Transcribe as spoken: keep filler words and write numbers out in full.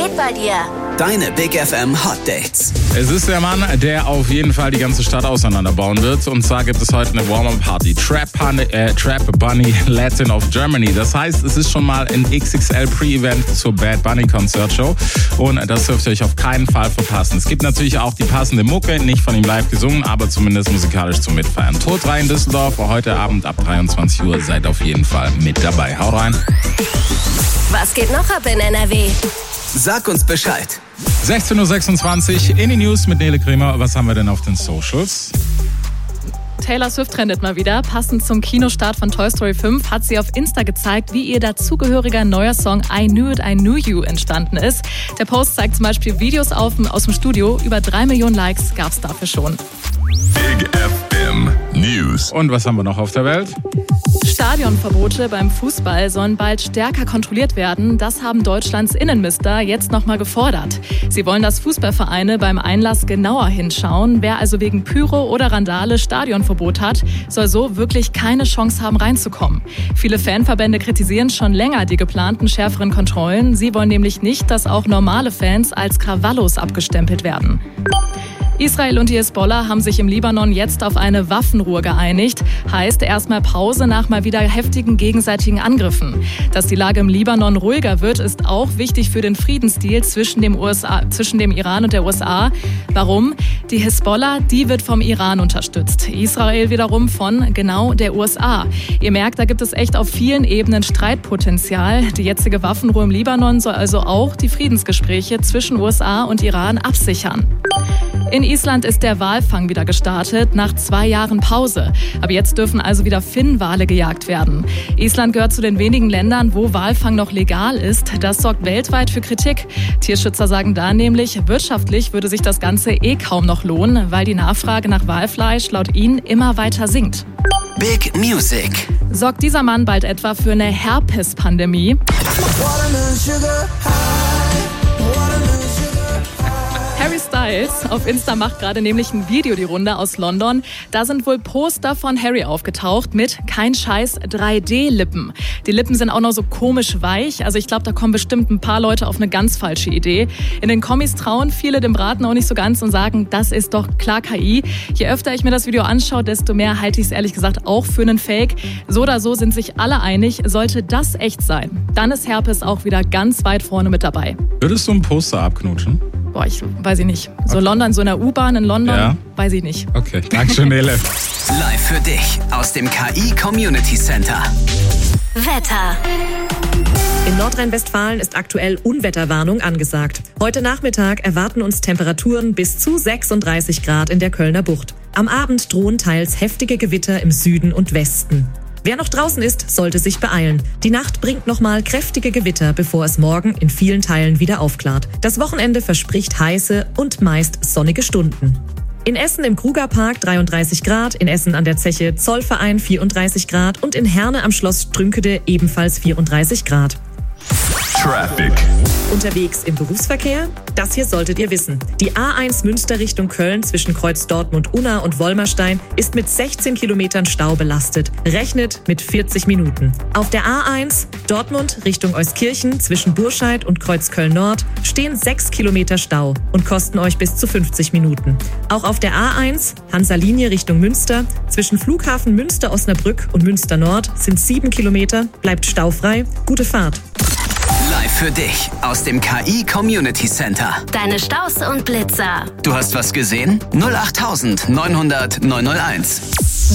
geht bei dir? Deine Big F M Hot Dates. Es ist der Mann, der auf jeden Fall die ganze Stadt auseinanderbauen wird. Und zwar gibt es heute eine Warm-Up-Party. Trap, äh, Trap Bunny Latin of Germany. Das heißt, es ist schon mal ein X X L Pre-Event zur Bad Bunny Konzertshow. Und das dürft ihr euch auf keinen Fall verpassen. Es gibt natürlich auch die passende Mucke, nicht von ihm live gesungen, aber zumindest musikalisch zum Mitfeiern. Tod rein Düsseldorf, heute Abend ab dreiundzwanzig Uhr. Seid auf jeden Fall mit dabei. Haut rein. Was geht noch ab in N R W? Sag uns Bescheid. sechzehn Uhr sechsundzwanzig in die News mit Nele Kremer. Was haben wir denn auf den Socials? Taylor Swift trendet mal wieder. Passend zum Kinostart von Toy Story fünf hat sie auf Insta gezeigt, wie ihr dazugehöriger neuer Song I Knew It, I Knew You entstanden ist. Der Post zeigt zum Beispiel Videos auf, aus dem Studio. Über drei Millionen Likes gab es dafür schon. Big F M News. Und was haben wir noch auf der Welt? Stadionverbote beim Fußball sollen bald stärker kontrolliert werden. Das haben Deutschlands Innenminister jetzt nochmal gefordert. Sie wollen, dass Fußballvereine beim Einlass genauer hinschauen. Wer also wegen Pyro oder Randale Stadionverbot hat, soll so wirklich keine Chance haben, reinzukommen. Viele Fanverbände kritisieren schon länger die geplanten schärferen Kontrollen. Sie wollen nämlich nicht, dass auch normale Fans als Krawallos abgestempelt werden. Israel und die Hisbollah haben sich im Libanon jetzt auf eine Waffenruhe geeinigt. Heißt erstmal Pause nach mal wieder heftigen gegenseitigen Angriffen. Dass die Lage im Libanon ruhiger wird, ist auch wichtig für den Friedensdeal zwischen dem, U S A, zwischen dem Iran und der U S A. Warum? Die Hisbollah, die wird vom Iran unterstützt. Israel wiederum von genau der U S A. Ihr merkt, da gibt es echt auf vielen Ebenen Streitpotenzial. Die jetzige Waffenruhe im Libanon soll also auch die Friedensgespräche zwischen U S A und Iran absichern. In Island ist der Walfang wieder gestartet, nach zwei Jahren Pause. Aber jetzt dürfen also wieder Finnwale gejagt werden. Island gehört zu den wenigen Ländern, wo Walfang noch legal ist. Das sorgt weltweit für Kritik. Tierschützer sagen da nämlich, wirtschaftlich würde sich das Ganze eh kaum noch lohnen, weil die Nachfrage nach Walfleisch laut ihnen immer weiter sinkt. Big Music. Sorgt dieser Mann bald etwa für eine Herpes-Pandemie? Harry Styles auf Insta macht gerade nämlich ein Video die Runde aus London. Da sind wohl Poster von Harry aufgetaucht mit, kein Scheiß, drei D Lippen. Die Lippen sind auch noch so komisch weich. Also ich glaube, da kommen bestimmt ein paar Leute auf eine ganz falsche Idee. In den Kommis trauen viele dem Braten auch nicht so ganz und sagen, das ist doch klar K I. Je öfter ich mir das Video anschaue, desto mehr halte ich es ehrlich gesagt auch für einen Fake. So oder so sind sich alle einig, sollte das echt sein, dann ist Herpes auch wieder ganz weit vorne mit dabei. Würdest du ein Poster abknutschen? Boah, ich weiß ich nicht. So Okay. London, so in der U-Bahn in London, Ja. weiß ich nicht. Okay, danke schön, Nele. Live für dich aus dem K I Community Center. Wetter. In Nordrhein-Westfalen ist aktuell Unwetterwarnung angesagt. Heute Nachmittag erwarten uns Temperaturen bis zu sechsunddreißig Grad in der Kölner Bucht. Am Abend drohen teils heftige Gewitter im Süden und Westen. Wer noch draußen ist, sollte sich beeilen. Die Nacht bringt nochmal kräftige Gewitter, bevor es morgen in vielen Teilen wieder aufklart. Das Wochenende verspricht heiße und meist sonnige Stunden. In Essen im Krugerpark dreiunddreißig Grad, in Essen an der Zeche Zollverein vierunddreißig Grad und in Herne am Schloss Strünkede ebenfalls vierunddreißig Grad. Traffic. Unterwegs im Berufsverkehr? Das hier solltet ihr wissen. Die A eins Münster Richtung Köln zwischen Kreuz Dortmund-Unna und Wolmerstein ist mit sechzehn Kilometern Stau belastet. Rechnet mit vierzig Minuten. Auf der A eins Dortmund Richtung Euskirchen zwischen Burscheid und Kreuz Köln-Nord stehen sechs Kilometer Stau und kosten euch bis zu fünfzig Minuten. Auch auf der A eins Hansa-Linie Richtung Münster zwischen Flughafen Münster-Osnabrück und Münster-Nord sind sieben Kilometer, bleibt staufrei. Gute Fahrt. Live für dich aus dem K I Community Center. Deine Staus und Blitzer. Du hast was gesehen? null acht neunhundert neunhunderteins.